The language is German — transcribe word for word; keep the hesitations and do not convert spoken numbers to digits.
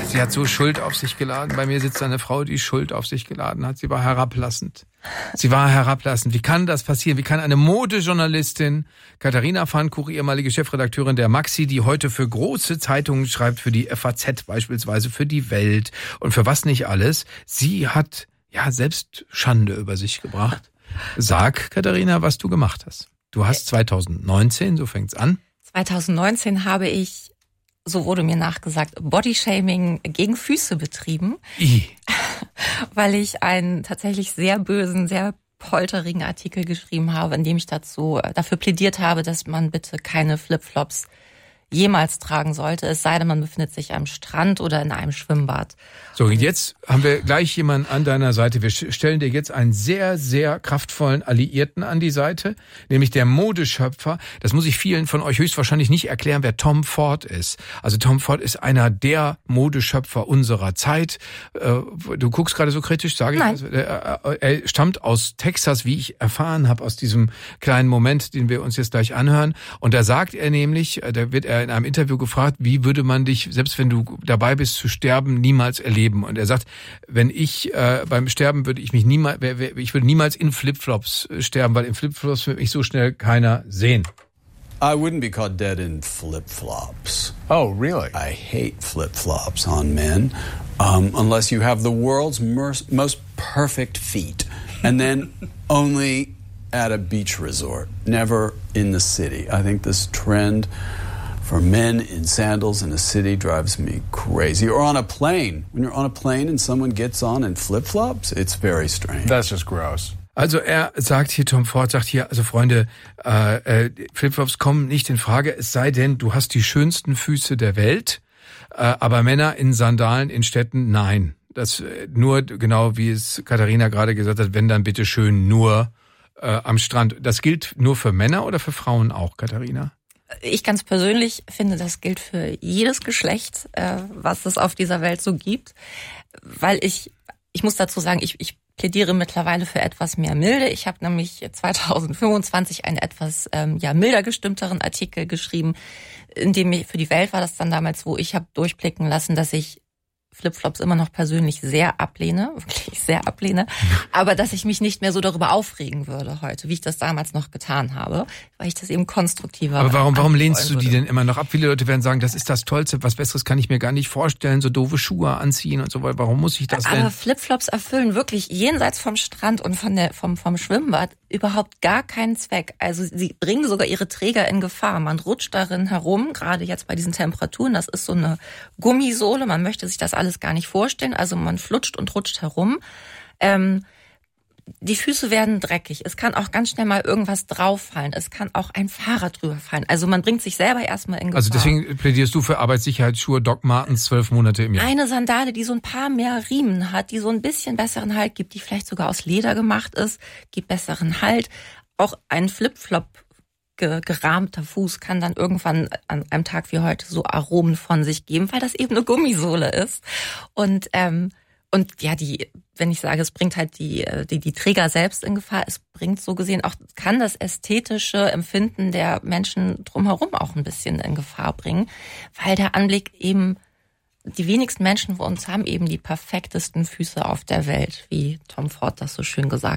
Sie hat so Schuld auf sich geladen. Bei mir sitzt eine Frau, die Schuld auf sich geladen hat. Sie war herablassend. Sie war herablassend. Wie kann das passieren? Wie kann eine Modejournalistin, Katharina Pfannkuch, ehemalige Chefredakteurin der Maxi, die heute für große Zeitungen schreibt, für die F A Z beispielsweise, für die Welt und für was nicht alles, sie hat ja selbst Schande über sich gebracht. Sag, Katharina, was du gemacht hast. Du hast zwanzig neunzehn, so fängt's an. zwanzig neunzehn habe ich, so wurde mir nachgesagt, Bodyshaming gegen Füße betrieben, I. weil ich einen tatsächlich sehr bösen, sehr polterigen Artikel geschrieben habe, in dem ich dazu dafür plädiert habe, dass man bitte keine Flipflops jemals tragen sollte, es sei denn, man befindet sich am Strand oder in einem Schwimmbad. So, jetzt haben wir gleich jemanden an deiner Seite. Wir stellen dir jetzt einen sehr, sehr kraftvollen Alliierten an die Seite, nämlich der Modeschöpfer. Das muss ich vielen von euch höchstwahrscheinlich nicht erklären, wer Tom Ford ist. Also Tom Ford ist einer der Modeschöpfer unserer Zeit. Du guckst gerade so kritisch, sage ich. Nein. Er stammt aus Texas, wie ich erfahren habe, aus diesem kleinen Moment, den wir uns jetzt gleich anhören. Und da sagt er nämlich, da wird er in einem Interview gefragt, wie würde man dich, selbst wenn du dabei bist zu sterben, niemals erleben. Und er sagt, wenn ich äh, beim Sterben würde ich mich niemals, ich würde niemals in Flipflops sterben, weil in Flipflops würde mich so schnell keiner sehen. I wouldn't be caught dead in flip-flops. Oh, really? I hate flip-flops on men, um, unless you have the world's most perfect feet, and then only at a beach resort, never in the city. I think this trend for men in sandals in a city drives me crazy. Or on a plane. When you're on a plane and someone gets on in flip-flops, it's very strange. That's just gross. Also er sagt hier, Tom Ford sagt hier, also Freunde, äh, äh, Flipflops kommen nicht in Frage, es sei denn, du hast die schönsten Füße der Welt, äh, aber Männer in Sandalen in Städten, nein. Das äh, nur, genau wie es Katharina gerade gesagt hat, wenn dann bitte schön nur äh, am Strand. Das gilt nur für Männer oder für Frauen auch, Katharina? Ich ganz persönlich finde, das gilt für jedes Geschlecht, äh, was es auf dieser Welt so gibt, weil ich, ich muss dazu sagen, ich, ich plädiere mittlerweile für etwas mehr Milde. Ich habe nämlich zwanzig fünfundzwanzig einen etwas ähm, ja milder gestimmteren Artikel geschrieben, in dem ich, für die Welt war das dann damals, wo ich habe durchblicken lassen, dass ich Flipflops immer noch persönlich sehr ablehne, wirklich sehr ablehne, aber dass ich mich nicht mehr so darüber aufregen würde heute, wie ich das damals noch getan habe, weil ich das eben konstruktiver. Aber warum, warum lehnst du die denn immer noch ab? Viele Leute werden sagen, das ist das Tollste, was Besseres kann ich mir gar nicht vorstellen, so doofe Schuhe anziehen und so weiter. Warum muss ich das denn? Aber Flipflops erfüllen wirklich jenseits vom Strand und von der, vom, vom Schwimmbad überhaupt gar keinen Zweck. Also sie bringen sogar ihre Träger in Gefahr. Man rutscht darin herum, gerade jetzt bei diesen Temperaturen. Das ist so eine Gummisohle. Man möchte sich das alles gar nicht vorstellen. Also man flutscht und rutscht herum. Ähm, die Füße werden dreckig. Es kann auch ganz schnell mal irgendwas drauffallen. Es kann auch ein Fahrrad drüber fallen. Also man bringt sich selber erstmal in Gefahr. Also deswegen plädierst du für Arbeitssicherheitsschuhe Doc Martens zwölf Monate im Jahr? Eine Sandale, die so ein paar mehr Riemen hat, die so ein bisschen besseren Halt gibt, die vielleicht sogar aus Leder gemacht ist, gibt besseren Halt. Auch ein Flipflop gerahmter Fuß kann dann irgendwann an einem Tag wie heute so Aromen von sich geben, weil das eben eine Gummisohle ist. Und ähm, und ja, die, wenn ich sage, es bringt halt die die die Träger selbst in Gefahr, es bringt so gesehen auch, kann das ästhetische Empfinden der Menschen drumherum auch ein bisschen in Gefahr bringen, weil der Anblick eben, die wenigsten Menschen von uns haben eben die perfektesten Füße auf der Welt, wie Tom Ford das so schön gesagt